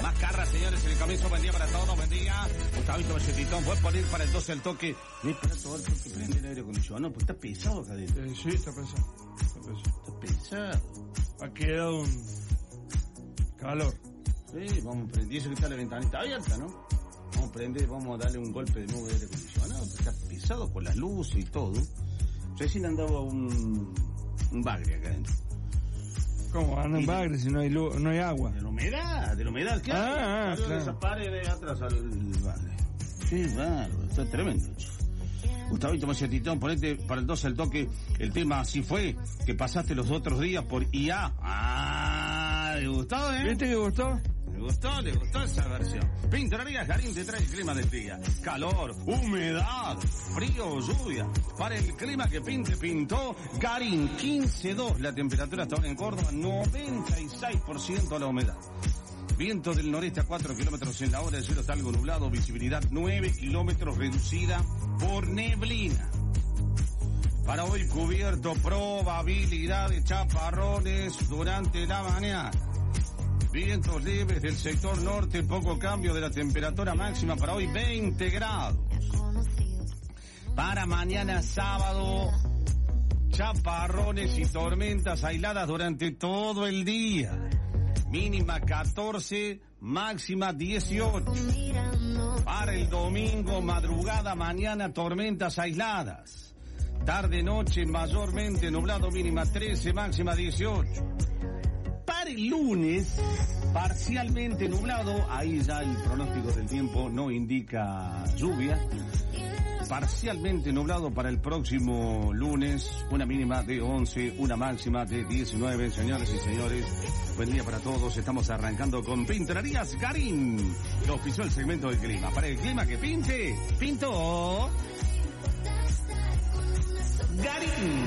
Más carras, señores, en el comienzo. Buen día para todos, buen día. Gustavito Becetitón, puedes poner para el 12 el toque. No es para todo el toque, prende el aire acondicionado, pues está pesado acá adentro. Sí, está pesado. Está pesado. Ha quedado un calor. Sí, vamos a prender. Y eso que está la ventanita abierta, ¿no? Vamos a prender, vamos a darle un golpe de nuevo de aire acondicionado, pues está pesado con las luces y todo. Recién andaba un bagre acá adentro. ¿Cómo anda un bagre si no hay luz, no hay agua? De la humedad, ¿qué hace? Claro. De esa pared atrás al bagre. Qué bárbaro, está tremendo. Gustavito Macetitón, ponete para el 12 el toque el tema Así Fue, que pasaste los otros días por IA. Ah, ¿le gustó, ¿Viste que gustó? Le gustó esa versión. Pintorerías Garín te trae el clima del día. Calor, humedad, frío, lluvia. Para el clima que pintó Garín, 15.2 la temperatura hasta ahora en Córdoba, 96% la humedad. Viento del noreste a 4 kilómetros en la hora, el cielo está algo nublado, visibilidad 9 kilómetros reducida por neblina. Para hoy cubierto, probabilidad de chaparrones durante la mañana. Vientos leves del sector norte, poco cambio de la temperatura máxima para hoy, 20 grados. Para mañana sábado, chaparrones y tormentas aisladas durante todo el día. Mínima 14, máxima 18. Para el domingo, madrugada, mañana, tormentas aisladas. Tarde, noche, mayormente nublado, mínima 13, máxima 18. Para el lunes, parcialmente nublado, ahí ya el pronóstico del tiempo no indica lluvia. Parcialmente nublado para el próximo lunes, una mínima de 11, una máxima de 19, señores y señores. Buen día para todos, estamos arrancando con Pintorerías Garín, que auspició el segmento del clima. Para el clima que pintó Garín.